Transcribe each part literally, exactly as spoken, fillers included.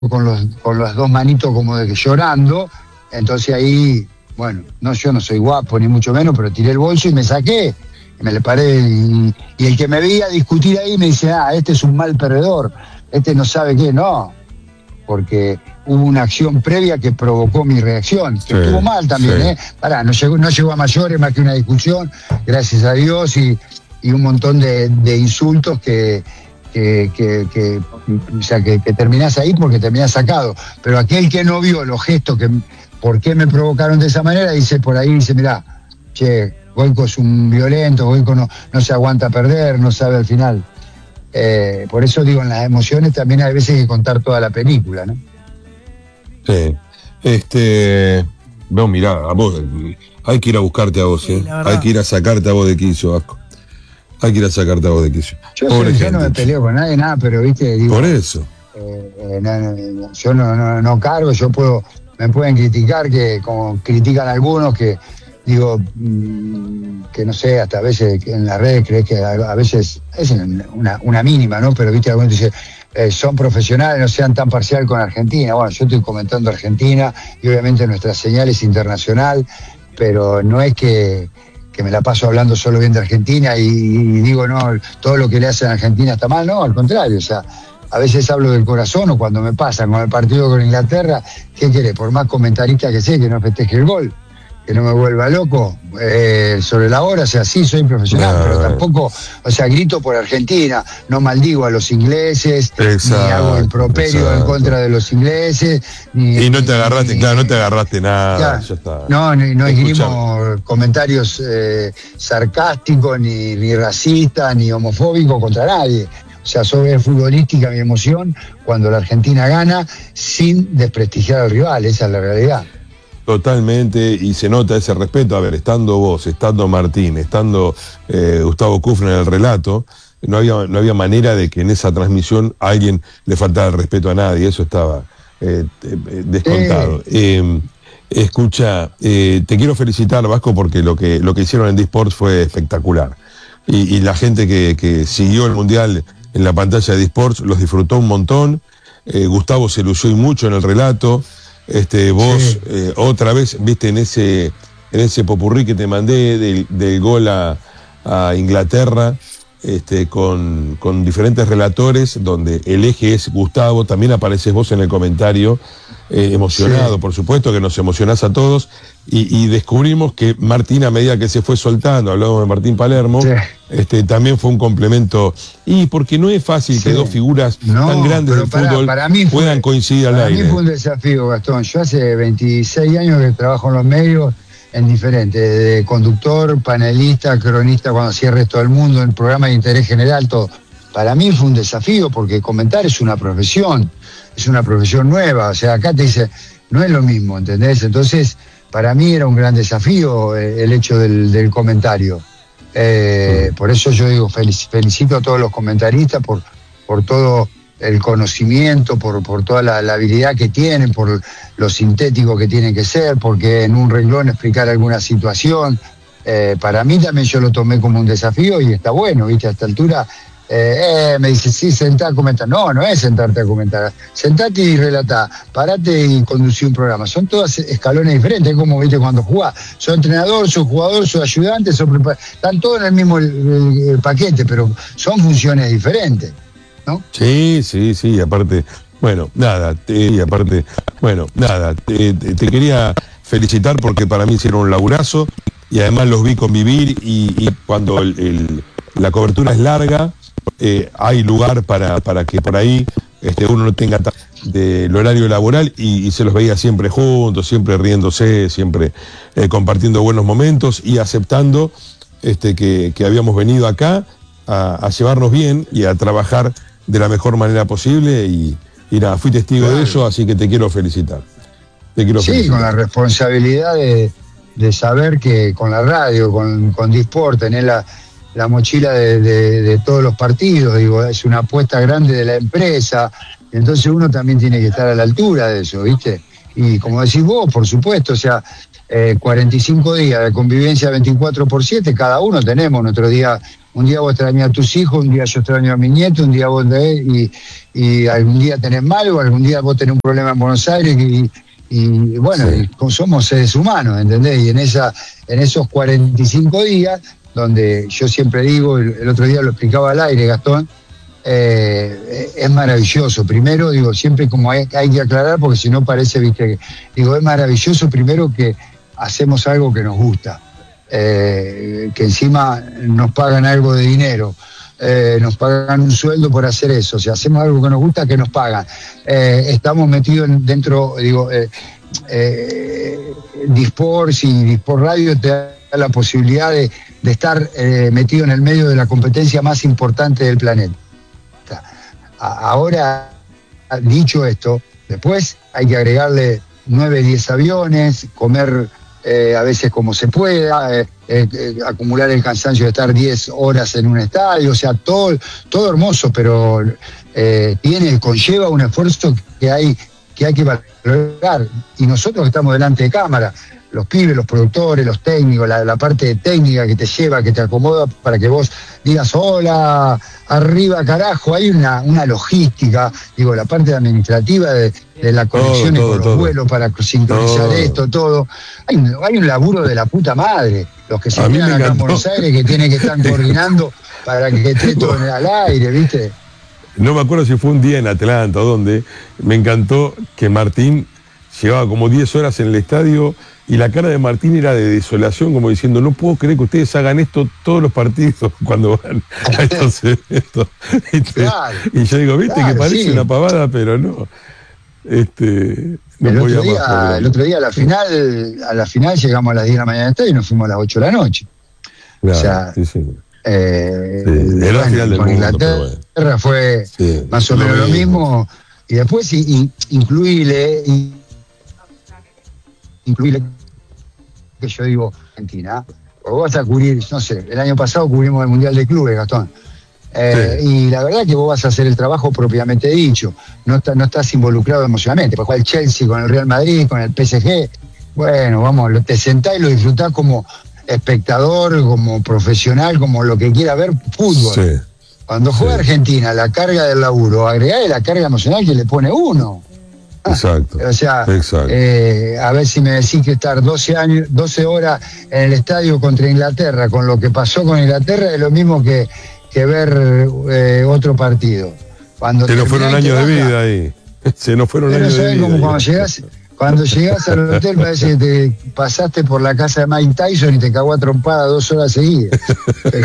con los con las dos manitos como de que llorando, entonces ahí, bueno, no, yo no soy guapo ni mucho menos, pero tiré el bolso y me saqué, y me le paré, y, y el que me veía discutir ahí me dice, ah, este es un mal perdedor, este no sabe qué, no, porque hubo una acción previa que provocó mi reacción, que sí, estuvo mal también, sí. ¿eh? Pará, no llegó, no llegó a mayores más que una discusión, gracias a Dios, y, y un montón de, de insultos que Que, que, que, o sea, que, que terminás ahí porque terminás sacado. Pero aquel que no vio los gestos, que por qué me provocaron de esa manera, dice por ahí, dice, mirá, che, Goico es un violento, Goico no, no se aguanta perder, no sabe al final. Eh, por eso digo, en las emociones también hay veces que contar toda la película, ¿no? Sí. Este... No, mirá, a vos, hay que ir a buscarte a vos, ¿eh? Sí, hay que ir a sacarte a vos de quicio, Vasco. Hay que ir a sacarte a vos de quicio. Yo, soy, yo no me peleo con nadie, nada, pero viste, digo, por eso. Eh, eh, no, no, yo no, no, no cargo, yo puedo, me pueden criticar, que como critican algunos, que digo, mmm, que no sé, hasta a veces en las redes crees que a, a veces es una, una mínima, ¿no? Pero viste, algunos dicen, eh, son profesionales, no sean tan parcial con Argentina. Bueno, yo estoy comentando Argentina y obviamente nuestra señal es internacional, pero no es que que me la paso hablando solo bien de Argentina y, y digo, no, todo lo que le hacen a Argentina está mal, no, al contrario, o sea, a veces hablo del corazón, o cuando me pasan con el partido con Inglaterra, ¿qué querés? Por más comentarista que sea, que no festeje el gol, que no me vuelva loco, eh, sobre la hora, o sea, sí, soy profesional, no, pero tampoco, o sea, grito por Argentina, no maldigo a los ingleses, exacto, ni hago improperio exacto. en contra de los ingleses. Ni, y no te agarraste, ni, claro, no te agarraste nada, claro, ya está. No, ni, no esgrimos comentarios eh, sarcásticos, ni, ni racistas, ni homofóbicos contra nadie. O sea, sobre futbolística mi emoción cuando la Argentina gana sin desprestigiar al rival, esa es la realidad. Totalmente, y se nota ese respeto. A ver, estando vos, estando Martín, estando eh, Gustavo Kufner en el relato, no había, no había manera de que en esa transmisión a alguien le faltara el respeto a nadie, eso estaba eh, descontado. Sí. Eh, escucha, eh, te quiero felicitar, Vasco, porque lo que, lo que hicieron en D-Sports fue espectacular. Y, y la gente que, que siguió el Mundial en la pantalla de D-Sports los disfrutó un montón. Eh, Gustavo se lució y mucho en el relato. Este, vos sí. eh, otra vez, viste, en ese en ese popurrí que te mandé del, del gol a, a Inglaterra, este, con, con diferentes relatores, donde el eje es Gustavo, también apareces vos en el comentario, eh, emocionado, sí. por supuesto, que nos emocionás a todos, y, y descubrimos que Martín, a medida que se fue soltando, hablamos de Martín Palermo, sí. este, también fue un complemento, y porque no es fácil sí. que dos figuras no, tan grandes del para, fútbol para mí fue, puedan coincidir al para aire. Para mí fue un desafío, Gastón. Yo hace veintiséis años que trabajo en los medios, en diferentes, de conductor, panelista, cronista, cuando hacía el resto del mundo, en programas de interés general, todo. Para mí fue un desafío, porque comentar es una profesión, es una profesión nueva, o sea, acá te dice, no es lo mismo, ¿entendés? Entonces, para mí era un gran desafío eh, el hecho del, del comentario. Eh, sí. Por eso yo digo, felic- felicito a todos los comentaristas por, por todo el conocimiento, por, por toda la, la habilidad que tienen, por lo sintético que tienen que ser, porque en un renglón explicar alguna situación, eh, para mí también yo lo tomé como un desafío y está bueno, ¿viste? A esta altura, eh, eh, me dice, sí, sentá a comentar. No, no es sentarte a comentar, sentate y relatá, parate y conducí un programa. Son todos escalones diferentes, como, ¿viste? Cuando jugás, soy entrenador, soy jugador, soy ayudante, soy prepar... están todos en el mismo el, el, el paquete, pero son funciones diferentes, ¿no? Sí, sí, sí, aparte, bueno, nada, te, y aparte, bueno, nada, te, te, te quería felicitar porque para mí hicieron un laburazo y además los vi convivir y, y cuando el, el, la cobertura es larga, eh, hay lugar para, para que por ahí este, uno no tenga del horario laboral y, y se los veía siempre juntos, siempre riéndose, siempre eh, compartiendo buenos momentos y aceptando este, que, que habíamos venido acá a, a llevarnos bien y a trabajar de la mejor manera posible y, y nada, fui testigo claro. de eso, así que te quiero felicitar. Te quiero sí, felicitar. Con la responsabilidad de, de saber que con la radio, con, con D-Sport, tenés la, la mochila de, de, de todos los partidos, digo, es una apuesta grande de la empresa, entonces uno también tiene que estar a la altura de eso, ¿viste? Y como decís vos, por supuesto, o sea, eh, cuarenta y cinco días de convivencia veinticuatro por siete, cada uno tenemos nuestro día un día vos extrañás a tus hijos, un día yo extraño a mi nieto, un día vos tenés, y, y algún día tenés mal, o algún día vos tenés un problema en Buenos Aires, y, y bueno, sí. y somos seres humanos, ¿entendés? Y en, esa, en esos cuarenta y cinco días, donde yo siempre digo, el, el otro día lo explicaba al aire, Gastón, Eh, es maravilloso. Primero, digo, siempre como hay, hay que aclarar, porque si no parece, viste, digo, es maravilloso primero que hacemos algo que nos gusta, eh, que encima nos pagan algo de dinero, eh, nos pagan un sueldo por hacer eso, o sea, hacemos algo que nos gusta, que nos pagan. Eh, estamos metidos dentro, digo, eh, eh, Disports y Disport Radio te da la posibilidad de, de estar eh, metido en el medio de la competencia más importante del planeta. Ahora, dicho esto, después hay que agregarle nueve, diez aviones, comer eh, a veces como se pueda, eh, eh, acumular el cansancio de estar diez horas en un estadio, o sea, todo, todo hermoso, pero eh, tiene, conlleva un esfuerzo que hay que, hay que valorar. Y nosotros que estamos delante de cámara, los pibes, los productores, los técnicos, la, la parte técnica que te lleva, que te acomoda para que vos digas, hola, arriba carajo, hay una, una logística, digo, la parte administrativa de, de las conexiones todo, todo, con los todo. vuelos para sincronizar todo. esto, todo. Hay, hay un laburo de la puta madre, los que se quedan acá en Buenos Aires, que tienen que estar coordinando para que esté todo al aire, ¿viste? No me acuerdo si fue un día en Atlanta o donde, me encantó que Martín llevaba como diez horas en el estadio. Y la cara de Martín era de desolación, como diciendo, no puedo creer que ustedes hagan esto todos los partidos cuando van a estos eventos. Claro, y yo digo, viste, claro, que parece sí. una pavada, pero no. Este, no el, otro día, el otro día a la final, a la final llegamos a las diez de la mañana y nos fuimos a las ocho de la noche. Claro, o sea, sí, sí. Eh, sí, era la final del con mundo, Inglaterra bueno. fue sí, más o menos lo mismo. lo mismo. Y después in, incluirle, in, incluirle que yo digo, Argentina, o vos vas a cubrir, no sé, el año pasado cubrimos el Mundial de Clubes, Gastón. Eh, sí. Y la verdad que vos vas a hacer el trabajo propiamente dicho, no, está, no estás involucrado emocionalmente, porque juega el Chelsea con el Real Madrid, con el P S G, bueno, vamos, te sentás y lo disfrutás como espectador, como profesional, como lo que quiera ver fútbol. Sí. Cuando juega sí. Argentina, la carga del laburo, agregale la carga emocional que le pone uno. Exacto. O sea, eh, a ver si me decís que estar doce años, doce horas en el estadio contra Inglaterra, con lo que pasó con Inglaterra, es lo mismo que, que ver eh, otro partido. Cuando Se nos fueron años de vida ahí. Se nos fueron años de vida. Como cuando llegás, cuando llegás al hotel parece que te pasaste por la casa de Mike Tyson y te cagó a trompada dos horas seguidas. Pero,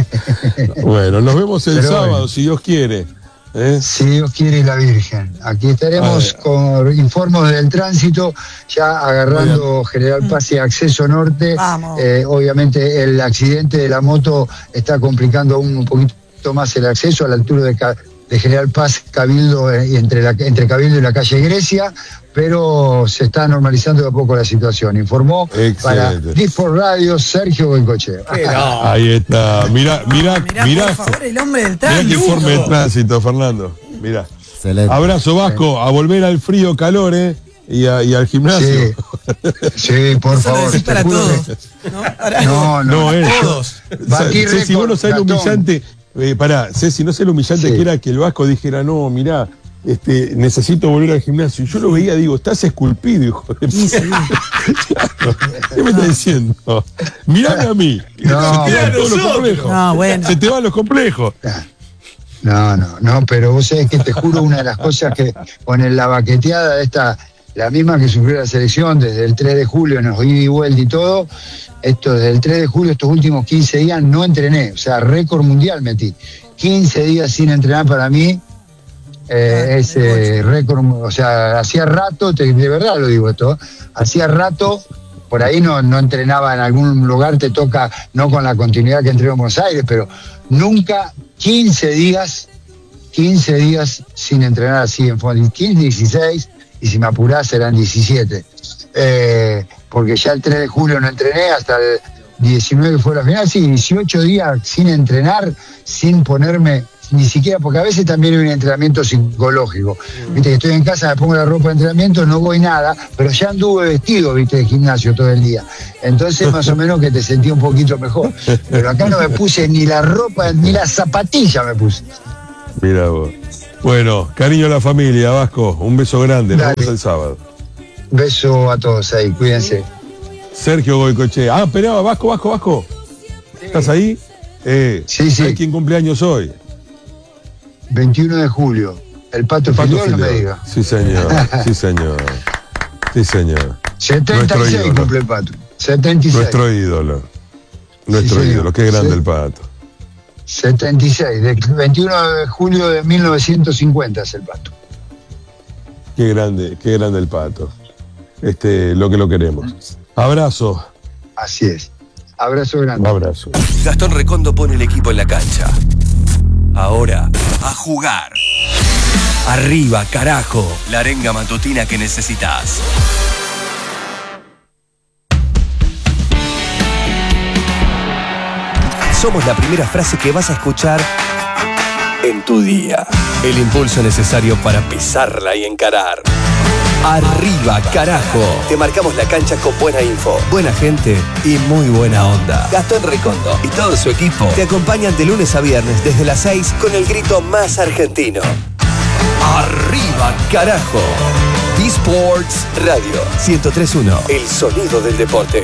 bueno, nos vemos el Pero sábado, bueno. si Dios quiere. ¿Eh? Si Dios quiere y la Virgen. Aquí estaremos con informes del tránsito, ya agarrando General Paz y Acceso Norte. Eh, obviamente el accidente de la moto está complicando aún un poquito más el acceso a la altura de, de General Paz, Cabildo, eh, entre, la, entre Cabildo y la calle Grecia, pero se está normalizando de a poco la situación. Informó Excelente. para Disport Radio Sergio Goicoechea. No. Ahí está. Mirá, mirá, mirá, mirá. Por favor, el hombre del tránsito. Mirá qué informe de tránsito, Fernando. Mirá. Excelente. Abrazo, Vasco, a volver al frío calor, ¿eh? Y, a, y al gimnasio. Sí, sí por Eso favor. Lo para todos. Que... ¿No? Ahora, no, no, no es. Todos. Ceci, vos no sabés lo humillante. Eh, pará, Ceci, no sé lo humillante sí. que era que el Vasco dijera, no, mirá. Este, necesito volver al gimnasio. Y yo lo veía, digo, estás esculpido, hijo de sí, sí. Claro. ¿Qué me estás diciendo? Mirame a mí. No, se te van todos los complejos. No, bueno. Se te van los complejos. No, no, no, pero vos sabés que te juro una de las cosas que con la baqueteada de esta, la misma que sufrió la selección desde el tres de julio, nos ida y vuelta y todo, esto desde el tres de julio, estos últimos quince días no entrené, o sea, récord mundial metí. quince días sin entrenar para mí. Eh, ese récord, o sea, hacía rato, te, de verdad lo digo esto, hacía rato, por ahí no, no entrenaba en algún lugar, te toca, no con la continuidad que entreno en Buenos Aires, pero nunca quince días, quince días sin entrenar así en fondo, quince, dieciséis, y si me apurás serán diecisiete, eh, porque ya el tres de julio no entrené, hasta el diecinueve fue la final, sí, dieciocho días sin entrenar, sin ponerme ni siquiera, porque a veces también hay un entrenamiento psicológico. Viste, que estoy en casa, me pongo la ropa de entrenamiento, no voy nada, pero ya anduve vestido, viste, de gimnasio todo el día. Entonces más o menos que te sentí un poquito mejor. Pero acá no me puse ni la ropa, ni la zapatilla me puse. Mira vos. Bueno, cariño a la familia, Vasco, un beso grande, nos vemos el sábado. Beso a todos ahí, cuídense. Sergio Goicoechea. Ah, esperaba, Vasco, Vasco, Vasco. Sí. ¿Estás ahí? Eh, sí, sí. ¿Quién cumpleaños hoy? veintiuno de julio. El Pato, el Pato Filiol, no me diga. Sí, señor, sí, señor. Sí, señor. setenta y seis cumple el Pato. setenta y seis. Nuestro ídolo. Nuestro sí, ídolo, qué grande sí. El Pato. setenta y seis, del veintiuno de julio de mil novecientos cincuenta es el Pato. Qué grande, qué grande el Pato. Este, lo que lo queremos. Abrazo. Así es. Abrazo grande. Abrazo. Gastón Recondo pone el equipo en la cancha. Ahora, a jugar. Arriba, carajo. La arenga matutina que necesitas. Somos la primera frase que vas a escuchar en tu día. El impulso necesario para pisarla y encarar. Arriba, carajo. Te marcamos la cancha con buena info, buena gente y muy buena onda. Gastón Recondo y todo su equipo te acompañan de lunes a viernes desde las seis con el grito más argentino. Arriba, carajo. eSports Radio ciento tres punto uno. El sonido del deporte.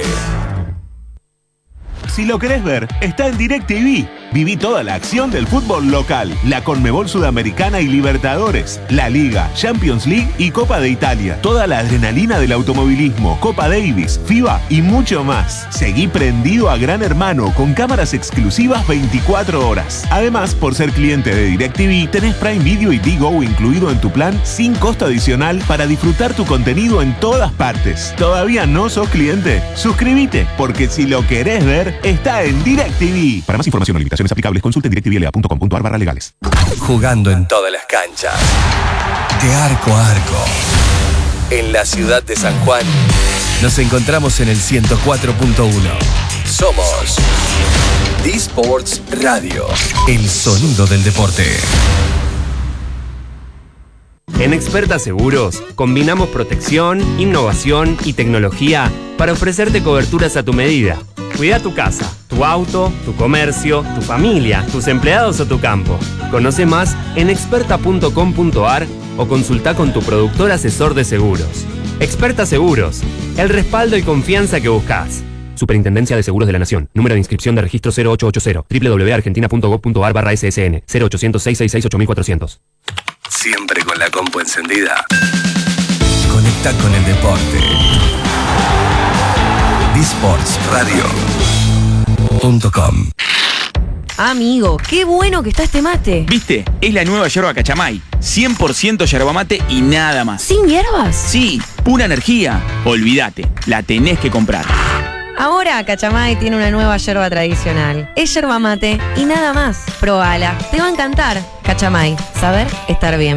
Si lo querés ver, está en DirecTV. Viví toda la acción del fútbol local, la Conmebol Sudamericana y Libertadores, la Liga, Champions League y Copa de Italia. Toda la adrenalina del automovilismo, Copa Davis, FIBA y mucho más. Seguí prendido a Gran Hermano con cámaras exclusivas veinticuatro horas. Además, por ser cliente de DirecTV, tenés Prime Video y Digo incluido en tu plan sin costo adicional para disfrutar tu contenido en todas partes. ¿Todavía no sos cliente? Suscríbete, porque si lo querés ver, está en DirecTV. Para más información o limitaciones aplicables, consulte en directvla punto com punto ar barra legales. Jugando en todas las canchas. De arco a arco. En la ciudad de San Juan, nos encontramos en el ciento cuatro punto uno. Somos eSports Radio. El sonido del deporte. En Experta Seguros, combinamos protección, innovación y tecnología para ofrecerte coberturas a tu medida. Cuida tu casa, tu auto, tu comercio, tu familia, tus empleados o tu campo. Conoce más en experta punto com punto ar o consulta con tu productor asesor de seguros. Experta Seguros, el respaldo y confianza que buscas. Superintendencia de Seguros de la Nación. Número de inscripción de registro cero ocho ocho cero. doble u doble u doble u punto argentina punto gob punto ar barra ese ese ene. cero ochocientos, seiscientos sesenta y seis, ocho mil cuatrocientos. Siempre con la compu encendida. Conecta con el deporte. eSports Radio punto com. Amigo, qué bueno que está este mate. ¿Viste? Es la nueva yerba Cachamay. cien por ciento yerba mate y nada más. ¿Sin hierbas? Sí, pura energía. Olvídate, la tenés que comprar. Ahora Cachamay tiene una nueva yerba tradicional. Es yerba mate y nada más. Probala, te va a encantar. Cachamay, saber estar bien.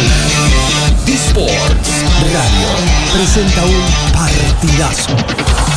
eSports Radio presenta un partidazo.